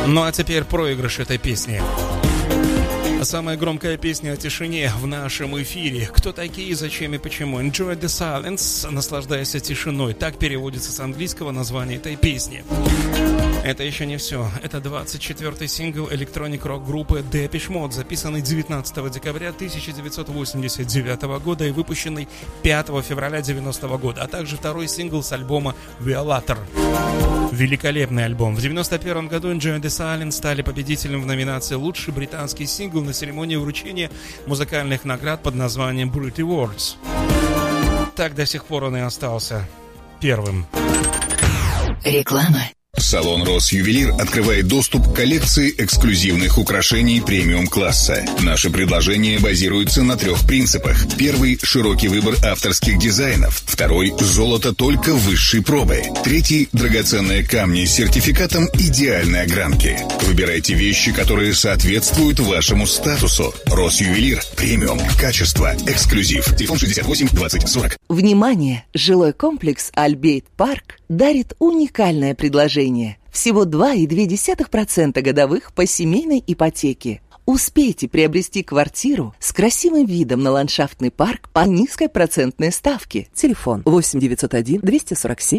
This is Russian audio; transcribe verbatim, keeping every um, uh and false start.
Ну а теперь проигрыш этой песни. Самая громкая песня о тишине в нашем эфире. Кто такие, зачем и почему? Enjoy the silence. Наслаждайся тишиной. Так переводится с английского название этой песни. Это еще не все. Это двадцать четвёртый сингл электроник-рок группы Depeche Mode, записанный девятнадцатого декабря тысяча девятьсот восемьдесят девятого года и выпущенный пятого февраля девяностого года, а также второй сингл с альбома Violator. Великолепный альбом. В девяносто первом году Enjoy the Silence стали победителем в номинации «Лучший британский сингл» на церемонии вручения музыкальных наград под названием Brit Awards. Так до сих пор он и остался первым. Реклама. Салон «Росювелир» открывает доступ к коллекции эксклюзивных украшений премиум-класса. Наши предложения базируются на трех принципах. Первый – широкий выбор авторских дизайнов. Второй – золото только высшей пробы. Третий – драгоценные камни с сертификатом идеальной огранки. Выбирайте вещи, которые соответствуют вашему статусу. «Росювелир» – премиум, качество, эксклюзив. Телефон шестьдесят восемь двадцать сорок. Внимание! Жилой комплекс «Альбейт Парк» дарит уникальное предложение. Всего два целых две десятых процента годовых по семейной ипотеке. Успейте приобрести квартиру с красивым видом на ландшафтный парк по низкой процентной ставке. Телефон восемь девятьсот один двести сорок семь